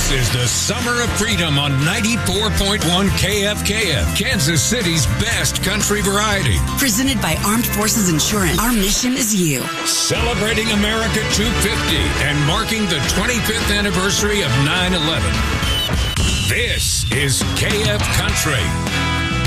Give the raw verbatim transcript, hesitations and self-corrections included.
This is the Summer of Freedom on ninety-four point one K F K F, Kansas City's best country variety. Presented by Armed Forces Insurance. Our mission is you. Celebrating America two fifty and marking the twenty-fifth anniversary of nine eleven. This is K F Country.